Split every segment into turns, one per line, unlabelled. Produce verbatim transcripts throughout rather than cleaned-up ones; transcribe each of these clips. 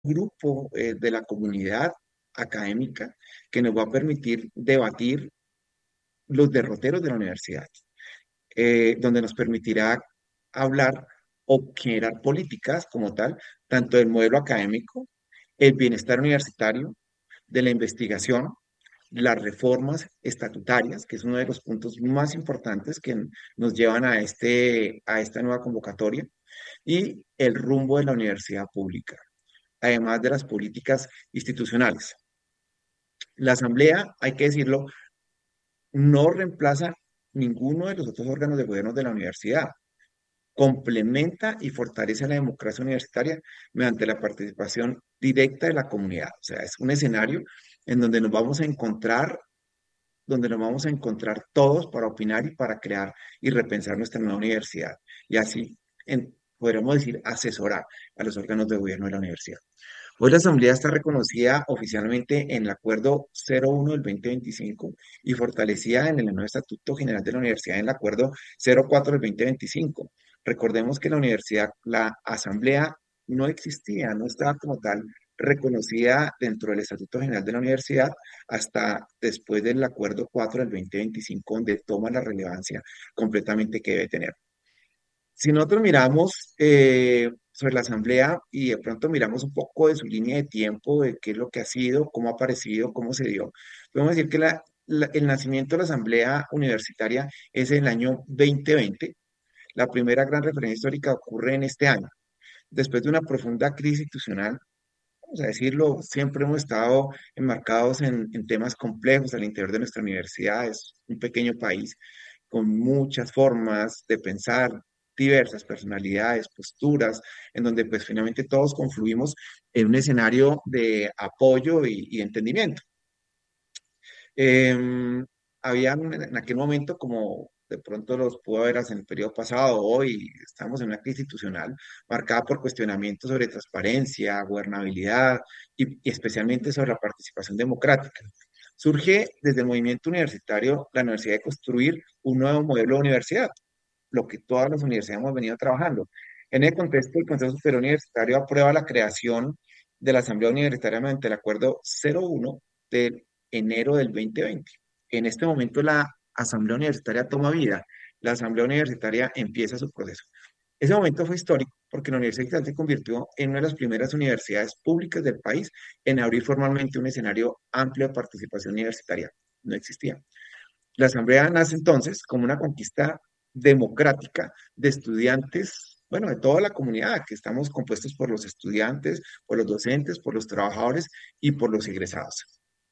grupo eh, de la comunidad académica que nos va a permitir debatir los derroteros de la universidad, eh, donde nos permitirá hablar o generar políticas como tal, tanto del modelo académico, el bienestar universitario, de la investigación, las reformas estatutarias, que es uno de los puntos más importantes que nos llevan a, este, a esta nueva convocatoria, y el rumbo de la universidad pública, además de las políticas institucionales. La Asamblea, hay que decirlo, no reemplaza ninguno de los otros órganos de gobierno de la universidad. Complementa y fortalece la democracia universitaria mediante la participación directa de la comunidad. O sea, es un escenario en donde nos vamos a encontrar, donde nos vamos a encontrar todos para opinar y para crear y repensar nuestra nueva universidad. Y así, en, podríamos decir, asesorar a los órganos de gobierno de la universidad. Hoy la Asamblea está reconocida oficialmente en el Acuerdo cero uno del dos mil veinticinco y fortalecida en el nuevo Estatuto General de la Universidad en el Acuerdo cero cuatro del dos mil veinticinco. Recordemos que la universidad, la Asamblea no existía, no estaba como tal reconocida dentro del Estatuto General de la Universidad hasta después del Acuerdo cuatro del dos mil veinticinco, donde toma la relevancia completamente que debe tener. Si nosotros miramos eh, sobre la Asamblea y de pronto miramos un poco de su línea de tiempo, de qué es lo que ha sido, cómo ha aparecido, cómo se dio, podemos decir que la- la- el nacimiento de la Asamblea Universitaria es en el año dos mil veinte. La primera gran referencia histórica ocurre en este año. Después de una profunda crisis institucional, vamos a decirlo, siempre hemos estado enmarcados en, en temas complejos al interior de nuestra universidad. Es un pequeño país con muchas formas de pensar, diversas personalidades, posturas, en donde pues finalmente todos confluimos en un escenario de apoyo y, y entendimiento. Eh, Había en aquel momento, como de pronto los pudo haber en el periodo pasado, hoy estamos en una crisis institucional marcada por cuestionamientos sobre transparencia, gobernabilidad y, y especialmente sobre la participación democrática. Surge desde el movimiento universitario la necesidad de construir un nuevo modelo de universidad, lo que todas las universidades hemos venido trabajando. En el contexto, el Consejo Superior Universitario aprueba la creación de la Asamblea Universitaria mediante el Acuerdo cero uno de enero del dos mil veinte. En este momento la Asamblea Universitaria toma vida, la Asamblea Universitaria empieza su proceso. Ese momento fue histórico porque la Universidad se convirtió en una de las primeras universidades públicas del país en abrir formalmente un escenario amplio de participación universitaria. No existía. La Asamblea nace entonces como una conquista democrática de estudiantes, bueno, de toda la comunidad, que estamos compuestos por los estudiantes, por los docentes, por los trabajadores y por los egresados.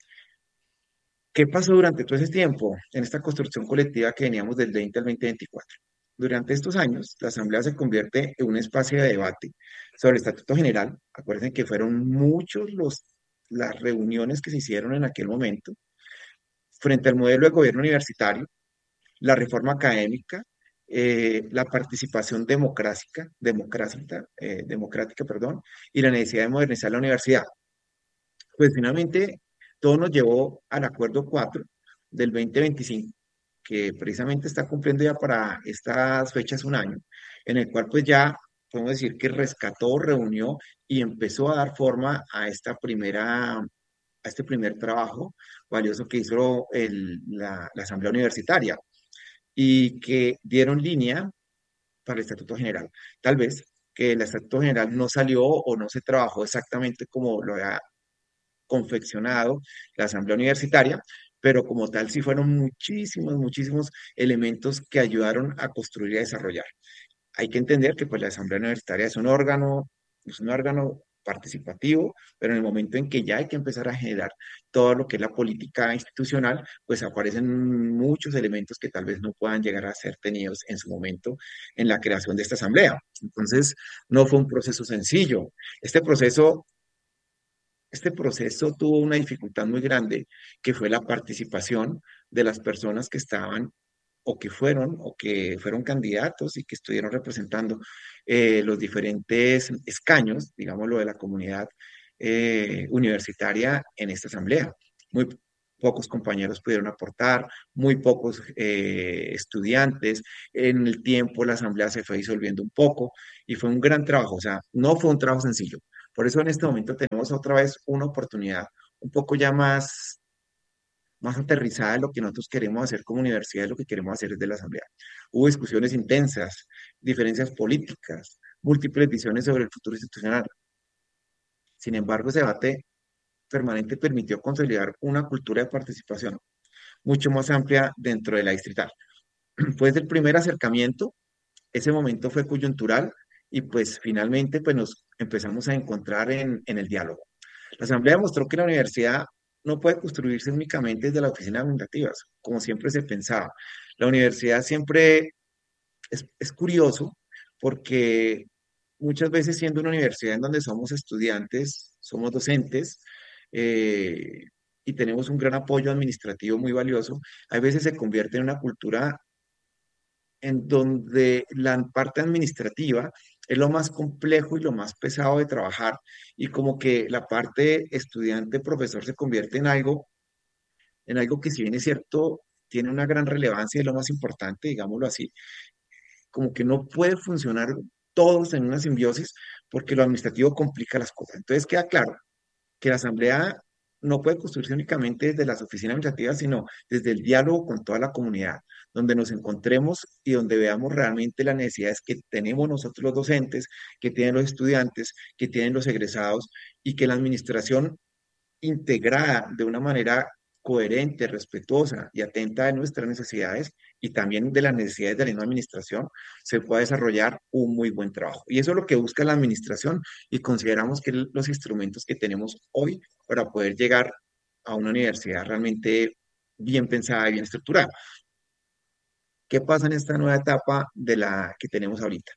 ¿Qué pasó durante todo ese tiempo en esta construcción colectiva que veníamos del veinte al dos mil veinticuatro? Durante estos años, la Asamblea se convierte en un espacio de debate sobre el Estatuto General. Acuérdense que fueron muchos los, las reuniones que se hicieron en aquel momento frente al modelo de gobierno universitario, la reforma académica, eh, la participación democrática, democrática, eh, democrática, perdón, y la necesidad de modernizar la universidad. Pues finalmente todo nos llevó al acuerdo cuatro del dos mil veinticinco, que precisamente está cumpliendo ya para estas fechas un año, en el cual pues ya podemos decir que rescató, reunió y empezó a dar forma a esta primera, a este primer trabajo valioso que hizo el- la, la Asamblea Universitaria y que dieron línea para el Estatuto General. Tal vez que el Estatuto General no salió o no se trabajó exactamente como lo había confeccionado la Asamblea Universitaria, pero como tal sí fueron muchísimos, muchísimos elementos que ayudaron a construir y a desarrollar. Hay que entender que pues la Asamblea Universitaria es un órgano, es un órgano participativo, pero en el momento en que ya hay que empezar a generar todo lo que es la política institucional, pues aparecen muchos elementos que tal vez no puedan llegar a ser tenidos en su momento en la creación de esta asamblea. Entonces, no fue un proceso sencillo. Este proceso, este proceso tuvo una dificultad muy grande, que fue la participación de las personas que estaban o que fueron o que fueron candidatos y que estuvieron representando eh, los diferentes escaños, digámoslo, de la comunidad eh, universitaria en esta asamblea. Muy pocos compañeros pudieron aportar, muy pocos eh, estudiantes. En el tiempo la asamblea se fue disolviendo un poco y fue un gran trabajo, o sea, no fue un trabajo sencillo, Por eso en este momento tenemos otra vez una oportunidad un poco ya más, más aterrizada de lo que nosotros queremos hacer como universidad, de lo que queremos hacer desde la Asamblea. Hubo discusiones intensas, diferencias políticas, múltiples visiones sobre el futuro institucional. Sin embargo, ese debate permanente permitió consolidar una cultura de participación mucho más amplia dentro de la distrital. Pues el primer acercamiento, ese momento fue coyuntural y pues finalmente pues nos empezamos a encontrar en, en el diálogo. La Asamblea demostró que la universidad no puede construirse únicamente desde las oficinas administrativas, como siempre se pensaba. La universidad siempre es, es curioso porque muchas veces siendo una universidad en donde somos estudiantes, somos docentes, eh, y tenemos un gran apoyo administrativo muy valioso, a veces se convierte en una cultura en donde la parte administrativa es lo más complejo y lo más pesado de trabajar, y como que la parte estudiante-profesor se convierte en algo, en algo que si bien es cierto, tiene una gran relevancia y es lo más importante, digámoslo así, como que no puede funcionar todos en una simbiosis porque lo administrativo complica las cosas. Entonces queda claro que la asamblea no puede construirse únicamente desde las oficinas administrativas, sino desde el diálogo con toda la comunidad, donde nos encontremos y donde veamos realmente las necesidades que tenemos nosotros los docentes, que tienen los estudiantes, que tienen los egresados, y que la administración integrada de una manera coherente, respetuosa y atenta de nuestras necesidades y también de las necesidades de la misma administración, se pueda desarrollar un muy buen trabajo. Y eso es lo que busca la administración, y consideramos que los instrumentos que tenemos hoy para poder llegar a una universidad realmente bien pensada y bien estructurada. ¿Qué pasa en esta nueva etapa de la que tenemos ahorita?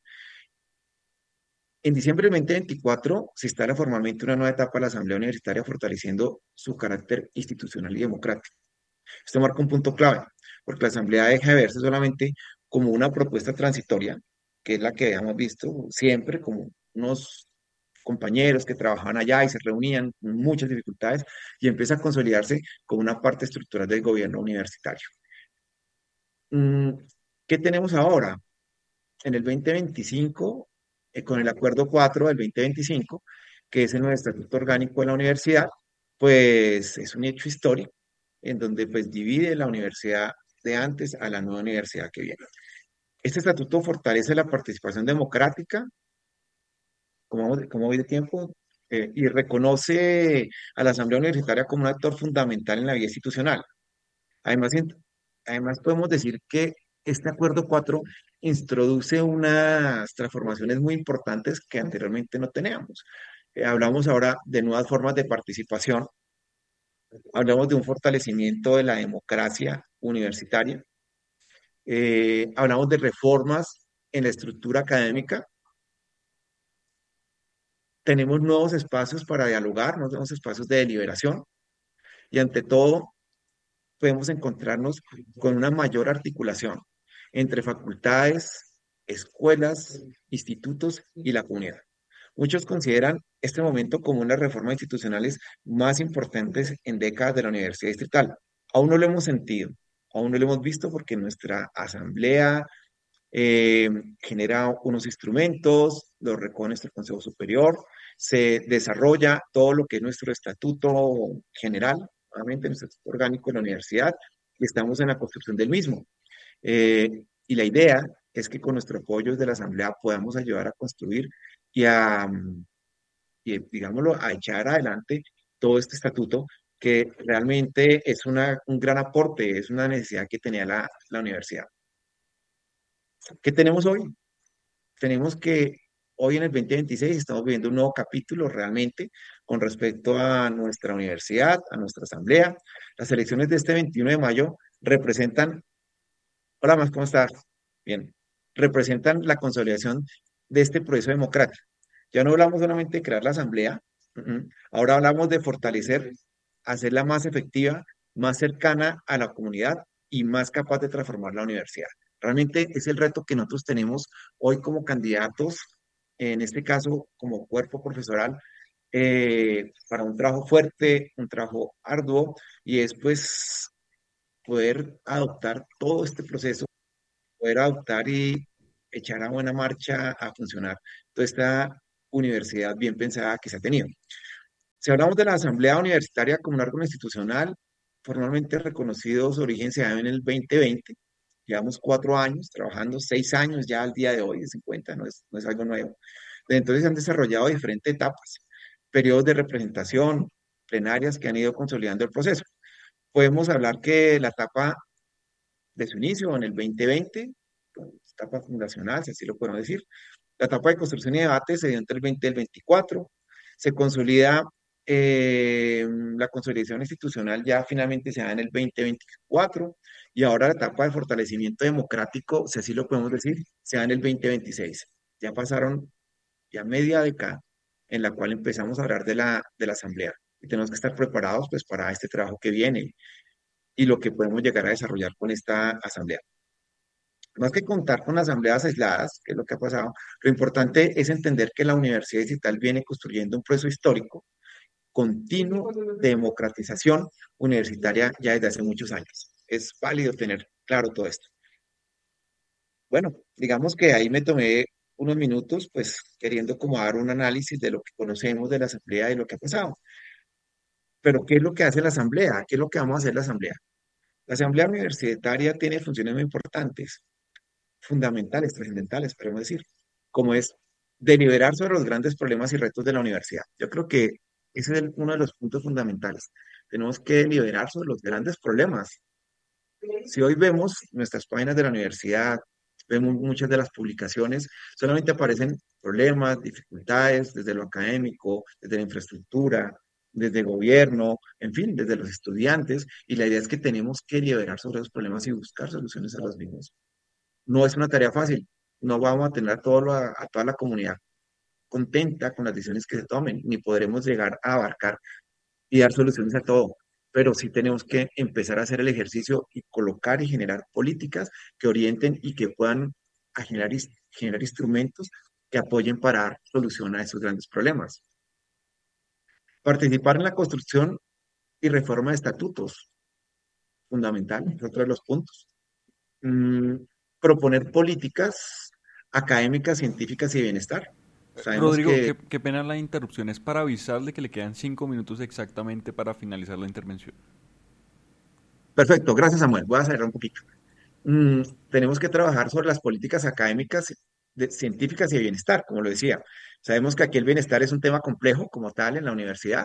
En diciembre del dos mil veinticuatro se instala formalmente una nueva etapa de la Asamblea Universitaria, fortaleciendo su carácter institucional y democrático. Esto marca un punto clave, porque la Asamblea deja de verse solamente como una propuesta transitoria, que es la que hemos visto siempre, como unos compañeros que trabajaban allá y se reunían con muchas dificultades, y empieza a consolidarse como una parte estructural del gobierno universitario. Mm, ¿Qué tenemos ahora? En el dos mil veinticinco, eh, con el acuerdo cuatro del dos mil veinticinco, que es el nuevo estatuto orgánico de la universidad, pues es un hecho histórico en donde pues divide la universidad de antes a la nueva universidad que viene. Este estatuto fortalece la participación democrática, como, vamos- como voy de tiempo, eh, y reconoce a la Asamblea Universitaria como un actor fundamental en la vida institucional. Además, en- además podemos decir que este acuerdo cuatro introduce unas transformaciones muy importantes que anteriormente no teníamos. Eh, hablamos ahora de nuevas formas de participación, hablamos de un fortalecimiento de la democracia universitaria, eh, hablamos de reformas en la estructura académica, tenemos nuevos espacios para dialogar, nuevos espacios de deliberación, y ante todo podemos encontrarnos con una mayor articulación entre facultades, escuelas, institutos y la comunidad. Muchos consideran este momento como una de las reformas institucionales más importantes en décadas de la Universidad Distrital. Aún no lo hemos sentido, aún no lo hemos visto porque nuestra asamblea eh, genera unos instrumentos, los recoge nuestro Consejo Superior, se desarrolla todo lo que es nuestro estatuto general, nuevamente nuestro estatuto orgánico de la universidad, y estamos en la construcción del mismo. Eh, y la idea es que con nuestro apoyo desde la Asamblea podamos ayudar a construir y a, mm, y, digámoslo, a echar adelante todo este estatuto que realmente es una, un gran aporte, es una necesidad que tenía la, la universidad. ¿Qué tenemos hoy? Tenemos que hoy en el dos mil veintiséis estamos viviendo un nuevo capítulo realmente con respecto a nuestra universidad, a nuestra asamblea. Las elecciones de este veintiuno de mayo representan, hola, más, ¿cómo estás? Bien, representan la consolidación de este proceso democrático. Ya no hablamos solamente de crear la asamblea, uh -uh. Ahora hablamos de fortalecer, hacerla más efectiva, más cercana a la comunidad y más capaz de transformar la universidad. Realmente es el reto que nosotros tenemos hoy como candidatos, en este caso como cuerpo profesoral, eh, para un trabajo fuerte, un trabajo arduo, y es pues poder adoptar todo este proceso, poder adoptar y echar a buena marcha a funcionar toda esta universidad bien pensada que se ha tenido. Si hablamos de la Asamblea Universitaria como un órgano institucional, formalmente reconocido, su origen se da en el dos mil veinte. Llevamos cuatro años trabajando, seis años ya al día de hoy, de cincuenta, no es, no es algo nuevo. Desde entonces se han desarrollado diferentes etapas, periodos de representación, plenarias que han ido consolidando el proceso. Podemos hablar que la etapa de su inicio en el dos mil veinte, etapa fundacional, si así lo podemos decir, la etapa de construcción y debate se dio entre el veinte y el veinticuatro. Se consolida, eh, la consolidación institucional ya finalmente se da en el dos mil veinticuatro y ahora la etapa de fortalecimiento democrático, si así lo podemos decir, se da en el dos mil veintiséis. Ya pasaron ya media década en la cual empezamos a hablar de la, de la asamblea y tenemos que estar preparados pues para este trabajo que viene y lo que podemos llegar a desarrollar con esta asamblea. Más que contar con asambleas aisladas, que es lo que ha pasado, lo importante es entender que la Universidad Digital viene construyendo un proceso histórico continuo de democratización universitaria ya desde hace muchos años. Es válido tener claro todo esto. Bueno, digamos que ahí me tomé unos minutos, pues queriendo como dar un análisis de lo que conocemos de la asamblea y lo que ha pasado. Pero ¿qué es lo que hace la asamblea? ¿Qué es lo que vamos a hacer la asamblea? La asamblea universitaria tiene funciones muy importantes, fundamentales, trascendentales, podemos decir, como es deliberar sobre los grandes problemas y retos de la universidad. Yo creo que ese es el- uno de los puntos fundamentales. Tenemos que deliberar sobre los grandes problemas. Si hoy vemos nuestras páginas de la universidad, vemos muchas de las publicaciones, solamente aparecen problemas, dificultades desde lo académico, desde la infraestructura, desde el gobierno, en fin, desde los estudiantes, y la idea es que tenemos que deliberar sobre los problemas y buscar soluciones a los mismos. No es una tarea fácil. No vamos a tener a, todo lo- a toda la comunidad contenta con las decisiones que se tomen, ni podremos llegar a abarcar y dar soluciones a todo. Pero sí tenemos que empezar a hacer el ejercicio y colocar y generar políticas que orienten y que puedan a generar, ins- generar instrumentos que apoyen para dar solución a esos grandes problemas. Participar en la construcción y reforma de estatutos, fundamental, es otro de los puntos. Mm, proponer políticas académicas, científicas y de bienestar. Sabemos
Rodrigo,
que,
qué, qué pena la interrupción. Es para avisarle que le quedan cinco minutos exactamente para finalizar la intervención.
perfecto, gracias Samuel, voy a acelerar un poquito. Mm, tenemos que trabajar sobre las políticas académicas, de- científicas y de bienestar, como lo decía. Sabemos que aquí el bienestar es un tema complejo como tal en la universidad.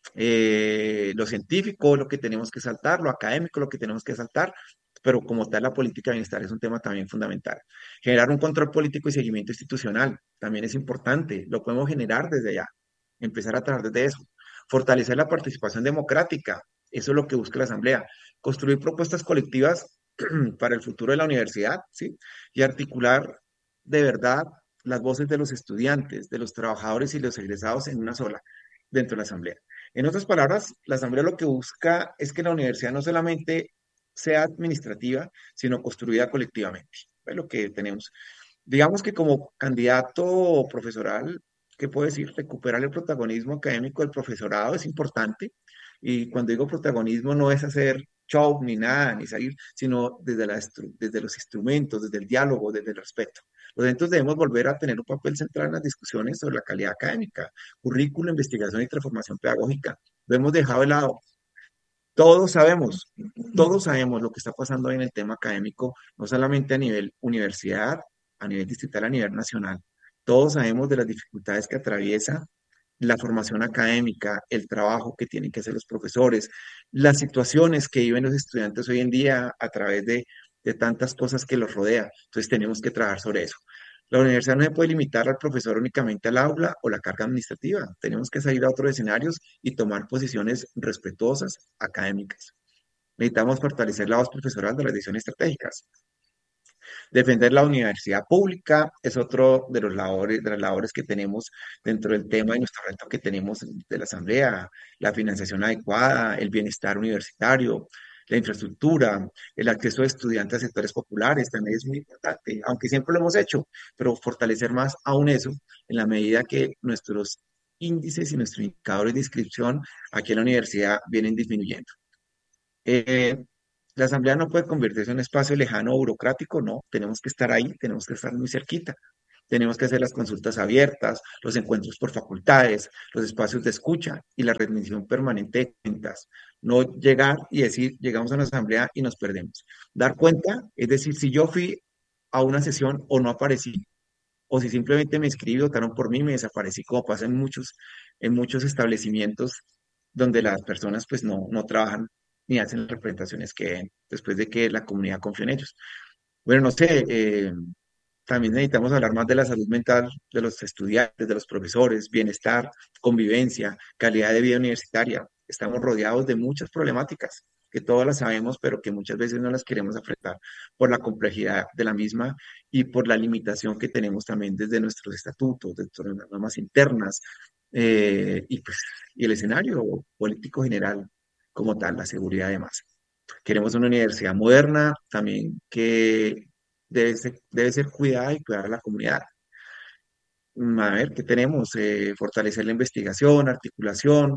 Eh, lo científico, lo que tenemos que saltar, lo académico, lo que tenemos que saltar, pero como tal la política de bienestar es un tema también fundamental. Generar un control político y seguimiento institucional también es importante, lo podemos generar desde ya, empezar a trabajar desde eso. Fortalecer la participación democrática, eso es lo que busca la Asamblea. Construir propuestas colectivas para el futuro de la universidad, ¿sí? Y articular de verdad las voces de los estudiantes, de los trabajadores y los egresados en una sola, dentro de la Asamblea. En otras palabras, la Asamblea lo que busca es que la universidad no solamente sea administrativa, sino construida colectivamente. Es lo que tenemos. Digamos que como candidato profesoral, ¿qué puedo decir? Recuperar el protagonismo académico del profesorado es importante. Y cuando digo protagonismo no es hacer show ni nada, ni salir, sino desde, la estru- desde los instrumentos, desde el diálogo, desde el respeto. Los eventos debemos volver a tener un papel central en las discusiones sobre la calidad académica, currículo, investigación y transformación pedagógica. Lo hemos dejado de lado. Todos sabemos, todos sabemos lo que está pasando hoy en el tema académico, no solamente a nivel universidad, a nivel distrital, a nivel nacional. Todos sabemos de las dificultades que atraviesa la formación académica, el trabajo que tienen que hacer los profesores, las situaciones que viven los estudiantes hoy en día a través de, de tantas cosas que los rodea. Entonces tenemos que trabajar sobre eso. La universidad no se puede limitar al profesor únicamente al aula o la carga administrativa. Tenemos que salir a otros escenarios y tomar posiciones respetuosas académicas. Necesitamos fortalecer la voz profesoral de las decisiones estratégicas. Defender la universidad pública es otro de los labores, de las labores que tenemos dentro del tema y nuestro reto que tenemos de la Asamblea, la financiación adecuada, el bienestar universitario, la infraestructura, el acceso de estudiantes a sectores populares también es muy importante, aunque siempre lo hemos hecho, pero fortalecer más aún eso en la medida que nuestros índices y nuestros indicadores de inscripción aquí en la universidad vienen disminuyendo. Eh, la asamblea no puede convertirse en un espacio lejano o burocrático, no, tenemos que estar ahí, tenemos que estar muy cerquita. Tenemos que hacer las consultas abiertas, los encuentros por facultades, los espacios de escucha y la rendición permanente de cuentas. No llegar y decir, llegamos a una asamblea y nos perdemos. Dar cuenta, es decir, si yo fui a una sesión o no aparecí, o si simplemente me inscribí, votaron por mí y me desaparecí, como pasa en muchos, en muchos establecimientos donde las personas pues no, no trabajan ni hacen las representaciones que deben, después de que la comunidad confía en ellos. Bueno, no sé, eh, también necesitamos hablar más de la salud mental de los estudiantes, de los profesores, bienestar, convivencia, calidad de vida universitaria. Estamos rodeados de muchas problemáticas que todas las sabemos, pero que muchas veces no las queremos enfrentar por la complejidad de la misma y por la limitación que tenemos también desde nuestros estatutos, desde nuestras normas internas, eh, y, pues, y el escenario político general como tal, la seguridad de masa. Queremos una universidad moderna, también que debe ser, debe ser cuidada y cuidar a la comunidad. Mm, A ver, ¿qué tenemos? Eh, fortalecer la investigación, articulación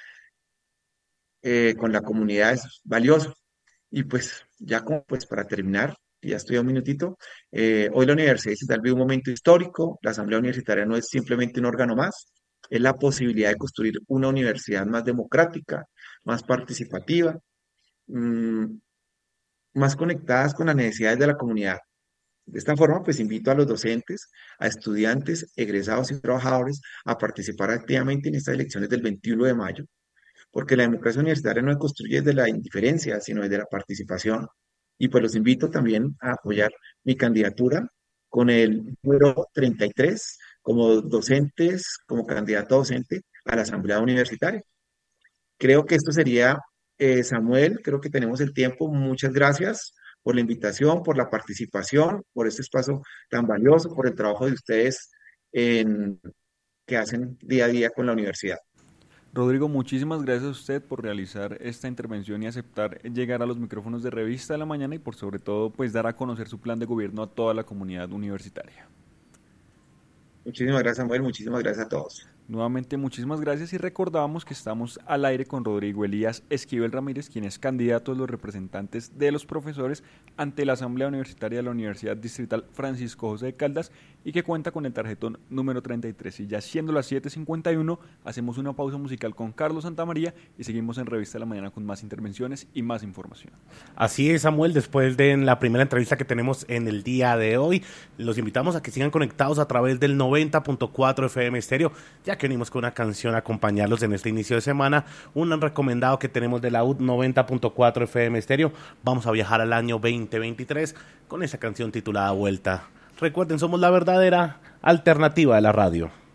eh, con la comunidad es valioso. Y pues ya como pues para terminar, ya estoy a un minutito, eh, hoy la Universidad Digital vive un momento histórico, la Asamblea Universitaria no es simplemente un órgano más, es la posibilidad de construir una universidad más democrática, más participativa, mm, más conectadas con las necesidades de la comunidad. De esta forma, pues invito a los docentes, a estudiantes, egresados y trabajadores a participar activamente en estas elecciones del veintiuno de mayo, porque la democracia universitaria no se construye desde la indiferencia, sino desde la participación. Y pues los invito también a apoyar mi candidatura con el número treinta y tres como docentes, como candidato docente a la Asamblea Universitaria. Creo que esto sería, eh, Samuel, creo que tenemos el tiempo. Muchas gracias por la invitación, por la participación, por este espacio tan valioso, por el trabajo de ustedes en, que hacen día a día con la universidad.
Rodrigo, muchísimas gracias a usted por realizar esta intervención y aceptar llegar a los micrófonos de Revista de la Mañana y por sobre todo pues dar a conocer su plan de gobierno a toda la comunidad universitaria.
Muchísimas gracias, Samuel. Muchísimas gracias a todos.
Nuevamente muchísimas gracias y recordamos que estamos al aire con Rodrigo Elías Esquivel Ramírez, quien es candidato de los representantes de los profesores ante la Asamblea Universitaria de la Universidad Distrital Francisco José de Caldas y que cuenta con el tarjetón número treinta y tres. Y ya siendo las siete cincuenta y uno, hacemos una pausa musical con Carlos Santamaría y seguimos en Revista de la Mañana con más intervenciones y más información.
Así es, Samuel, después de la primera entrevista que tenemos en el día de hoy, los invitamos a que sigan conectados a través del noventa punto cuatro F M Estéreo, ya que venimos con una canción a acompañarlos en este inicio de semana, un recomendado que tenemos de la U noventa punto cuatro F M Estéreo. Vamos a viajar al año veinte veintitrés con esa canción titulada Vuelta. Recuerden, somos la verdadera alternativa de la radio.